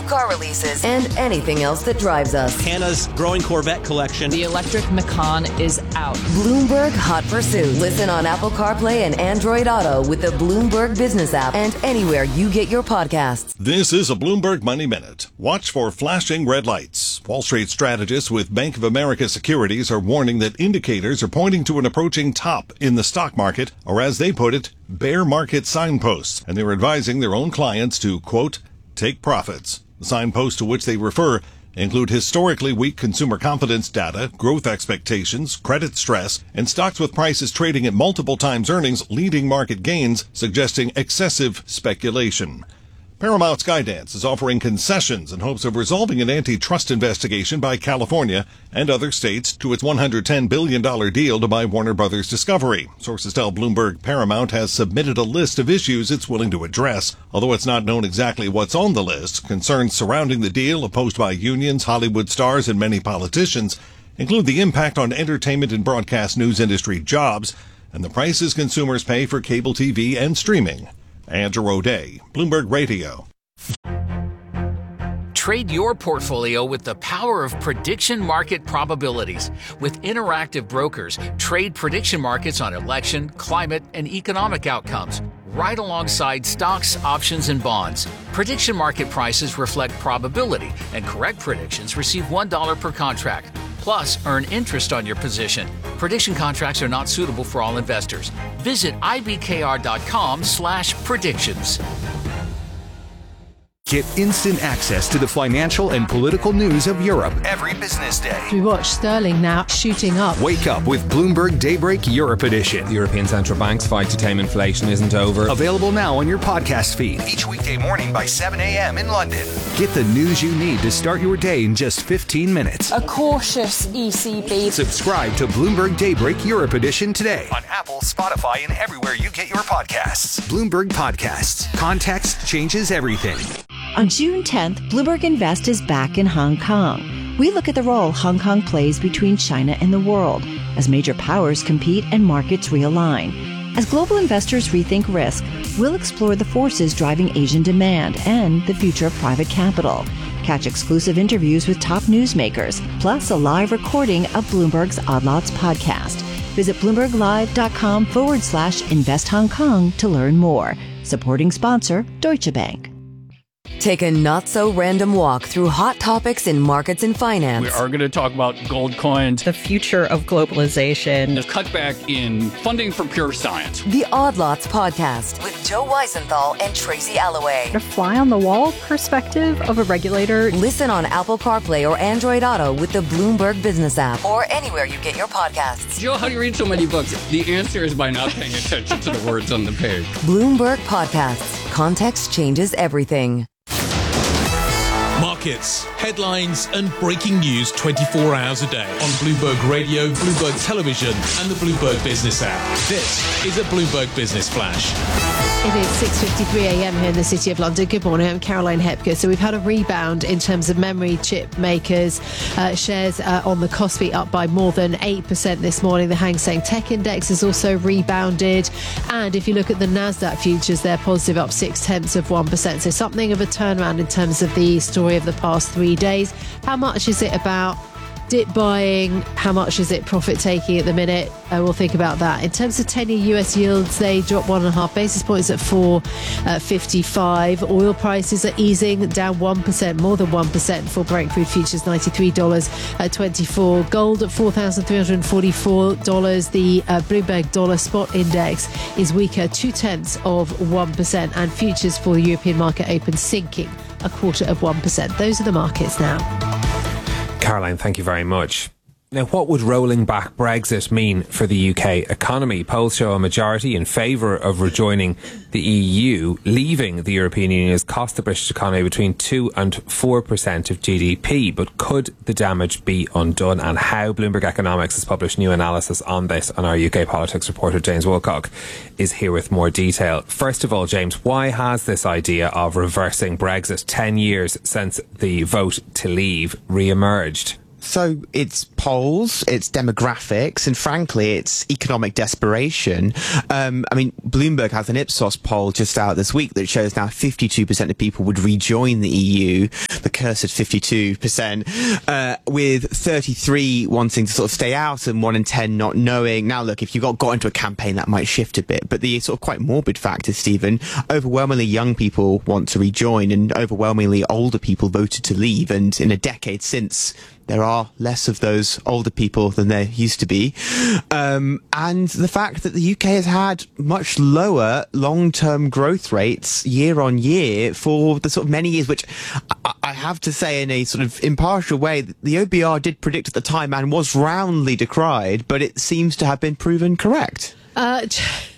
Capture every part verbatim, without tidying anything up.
car releases, and anything else that drives us. Hannah's growing Corvette collection. The electric Macan is out. Bloomberg Hot Pursuit. Listen on Apple CarPlay and Android Auto with the Bloomberg Business app and anywhere you get your podcasts. This is a Bloomberg Money Minute. Watch for flashing red lights. Wall Street strategists with Bank of America Securities are warning that indicators are pointing to an approaching top in the stock market, or as they put it, bear market signposts, and they're advising their own clients to, quote, take profits. The signposts to which they refer include historically weak consumer confidence data, growth expectations, credit stress, and stocks with prices trading at multiple times earnings leading market gains, suggesting excessive speculation. Paramount Skydance is offering concessions in hopes of resolving an antitrust investigation by California and other states to its one hundred ten billion dollars deal to buy Warner Brothers Discovery. Sources tell Bloomberg Paramount has submitted a list of issues it's willing to address. Although it's not known exactly what's on the list, concerns surrounding the deal, opposed by unions, Hollywood stars, and many politicians, include the impact on entertainment and broadcast news industry jobs and the prices consumers pay for cable T V and streaming. Andrew O'Day, Bloomberg Radio. Trade your portfolio with the power of prediction market probabilities. With Interactive Brokers, trade prediction markets on election, climate, and economic outcomes, right alongside stocks, options, and bonds. Prediction market prices reflect probability, and correct predictions receive one dollar per contract. Plus, earn interest on your position. Prediction contracts are not suitable for all investors. Visit ibkr.com slash predictions. Get instant access to the financial and political news of Europe every business day. We watch sterling now shooting up. Wake up with Bloomberg Daybreak Europe Edition. The European Central Bank's fight to tame inflation isn't over. Available now on your podcast feed. Each weekday morning by seven a.m. in London. Get the news you need to start your day in just fifteen minutes. A cautious E C B. Subscribe to Bloomberg Daybreak Europe Edition today on Apple, Spotify, and everywhere you get your podcasts. Bloomberg Podcasts. Context changes everything. On June tenth, Bloomberg Invest is back in Hong Kong. We look at the role Hong Kong plays between China and the world as major powers compete and markets realign. As global investors rethink risk, we'll explore the forces driving Asian demand and the future of private capital. Catch exclusive interviews with top newsmakers, plus a live recording of Bloomberg's Odd Lots podcast. Visit bloomberglive.com forward slash invest Hong Kong to learn more. Supporting sponsor, Deutsche Bank. Take a not-so-random walk through hot topics in markets and finance. We are going to talk about gold coins, the future of globalization, the cutback in funding for pure science. The Odd Lots podcast with Joe Weisenthal and Tracy Alloway. A fly-on-the-wall perspective of a regulator. Listen on Apple CarPlay or Android Auto with the Bloomberg Business app or anywhere you get your podcasts. Joe, how do you read so many books? The answer is by not paying attention to the words on the page. Bloomberg Podcasts. Context changes everything. Markets, headlines, and breaking news twenty-four hours a day on Bloomberg Radio, Bloomberg Television, and the Bloomberg Business app. This is a Bloomberg Business Flash. It is six fifty-three a.m. here in the City of London. Good morning, I'm Caroline Hepker. So we've had a rebound in terms of memory chip makers. Uh, shares uh, on the Kospi up by more than eight percent this morning. The Hang Seng Tech Index has also rebounded. And if you look at the Nasdaq futures, they're positive, up six tenths of one percent. So something of a turnaround in terms of the story of the past three days. How much is it about dip buying? How much is it profit taking at the minute? Uh, we'll think about that. In terms of ten-year U S yields, they dropped one and a half basis points at four fifty-five. Oil prices are easing, down one percent, more than one percent for Brent crude futures, ninety-three dollars twenty-four. Gold at four thousand three hundred forty-four dollars. The uh, Bloomberg Dollar Spot Index is weaker, two tenths of one percent, and futures for the European market open sinking a quarter of one percent. Those are the markets now. Caroline, thank you very much. Now, what would rolling back Brexit mean for the U K economy? Polls show a majority in favour of rejoining the E U. Leaving the European Union has cost the British economy between two and four percent of G D P. But could the damage be undone? And how? Bloomberg Economics has published new analysis on this, and our U K politics reporter James Wilcock is here with more detail. First of all, James, why has this idea of reversing Brexit, ten years since the vote to leave, re-emerged? So it's polls, it's demographics, and frankly, it's economic desperation. Um, I mean, Bloomberg has an Ipsos poll just out this week that shows now fifty-two percent of people would rejoin the E U, but the cursed fifty-two percent, uh, with thirty-three wanting to sort of stay out and one in ten not knowing. Now, look, if you got, got into a campaign, that might shift a bit. But the sort of quite morbid fact is, Stephen, overwhelmingly young people want to rejoin and overwhelmingly older people voted to leave. And in a decade since, there are less of those older people than there used to be. Um, and the fact that the U K has had much lower long-term growth rates year on year for the sort of many years, which I, I have to say in a sort of impartial way, the O B R did predict at the time and was roundly decried, but it seems to have been proven correct. Uh,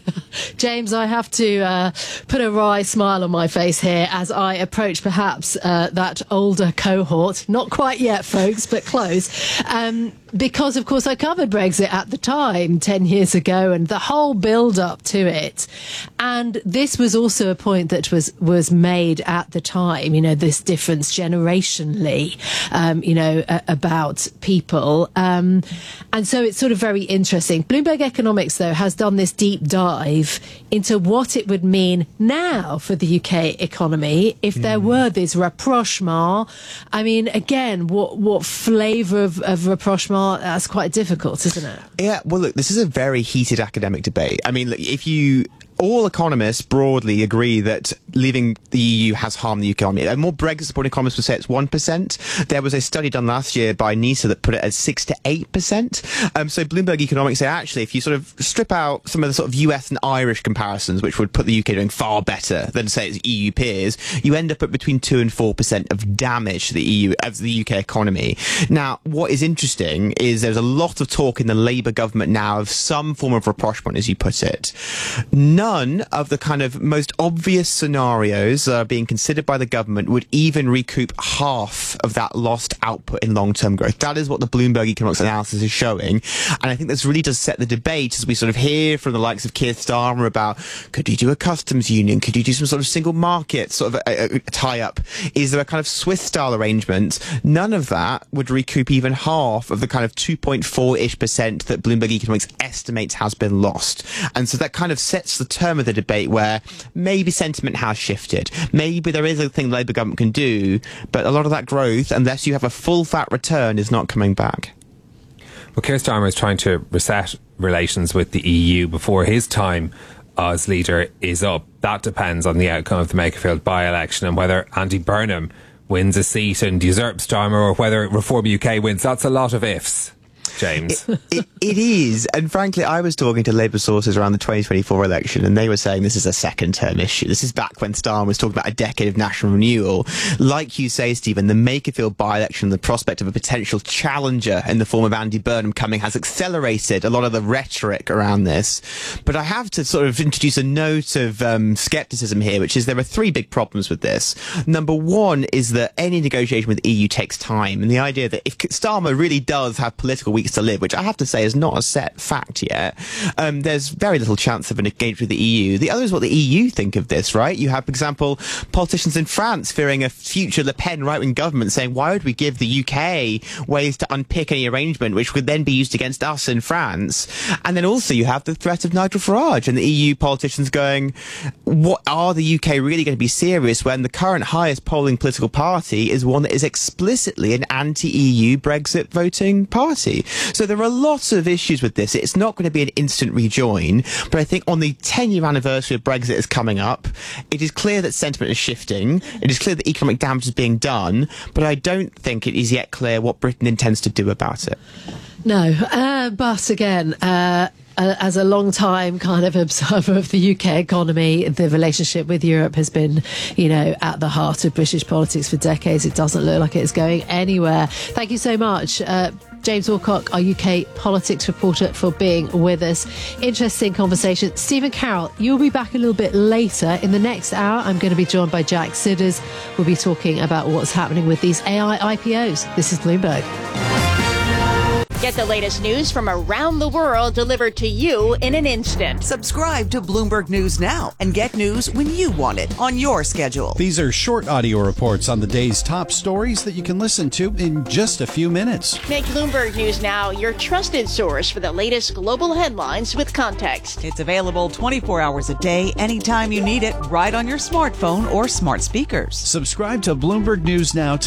James, I have to uh, put a wry smile on my face here as I approach perhaps uh, that older cohort. Not quite yet, folks, but close. Um, because, of course, I covered Brexit at the time, ten years ago, and the whole build-up to it. And this was also a point that was, was made at the time, you know, this difference generationally, um, you know, uh, about people. Um, and so it's sort of very interesting. Bloomberg Economics, though, has done this deep dive into what it would mean now for the U K economy if mm. there were this rapprochement. I mean, again, what what flavour of, of rapprochement? That's quite difficult, isn't it? Yeah, well, look, this is a very heated academic debate. I mean, look, if you... all economists broadly agree that leaving the E U has harmed the economy. And more Brexit supporting economists would say it's one percent. There was a study done last year by NISA that put it at six to eight percent. Um, so Bloomberg Economics say, actually, if you sort of strip out some of the sort of U S and Irish comparisons, which would put the U K doing far better than, say, its E U peers, you end up at between two and four percent of damage to the E U, of the U K economy. Now, what is interesting is there's a lot of talk in the Labour government now of some form of rapprochement, as you put it. None None of the kind of most obvious scenarios that are being considered by the government would even recoup half of that lost output in long-term growth. That is what the Bloomberg Economics analysis is showing. And I think this really does set the debate as we sort of hear from the likes of Keir Starmer about, could you do a customs union? Could you do some sort of single market sort of a, a, a tie-up? Is there a kind of Swiss-style arrangement? None of that would recoup even half of the kind of two point four-ish percent that Bloomberg Economics estimates has been lost. And so that kind of sets the term of the debate where maybe sentiment has shifted. Maybe there is a thing the Labour government can do, but a lot of that growth, unless you have a full fat return, is not coming back. Well, Keir Starmer is trying to reset relations with the E U before his time as leader is up. That depends on the outcome of the Makerfield by-election and whether Andy Burnham wins a seat and usurps Starmer or whether Reform U K wins. That's a lot of ifs. James. It, it, it is. And frankly, I was talking to Labour sources around the twenty twenty-four election, and they were saying this is a second-term issue. This is back when Starmer was talking about a decade of national renewal. Like you say, Stephen, the Makerfield by-election, the prospect of a potential challenger in the form of Andy Burnham coming has accelerated a lot of the rhetoric around this. But I have to sort of introduce a note of um, scepticism here, which is there are three big problems with this. Number one is that any negotiation with the E U takes time, and the idea that if Starmer really does have political weeks to live, which I have to say is not a set fact yet, um, there's very little chance of an engagement with the E U. The other is what the E U think of this, right? You have, for example, politicians in France fearing a future Le Pen right-wing government saying, why would we give the U K ways to unpick any arrangement which would then be used against us in France? And then also you have the threat of Nigel Farage and the E U politicians going, what are the U K really going to be serious when the current highest polling political party is one that is explicitly an anti-E U Brexit voting party? So there are lots of issues with this. It's not going to be an instant rejoin, but I think on the ten-year anniversary of Brexit is coming up, it is clear that sentiment is shifting. It is clear that economic damage is being done, but I don't think it is yet clear what Britain intends to do about it. No, uh, but again, uh, uh, as a long-time kind of observer of the U K economy, the relationship with Europe has been, you know, at the heart of British politics for decades. It doesn't look like it's going anywhere. Thank you so much, uh, James Alcock, our U K politics reporter, for being with us. Interesting conversation. Stephen Carroll, you'll be back a little bit later. In the next hour, I'm going to be joined by Jack Sidders. We'll be talking about what's happening with these A I I P Os. This is Bloomberg. Get the latest news from around the world delivered to you in an instant. Subscribe to Bloomberg News now and get news when you want it on your schedule. These are short audio reports on the day's top stories that you can listen to in just a few minutes. Make Bloomberg News Now your trusted source for the latest global headlines with context. It's available twenty-four hours a day, anytime you need it, right on your smartphone or smart speakers. Subscribe to Bloomberg News Now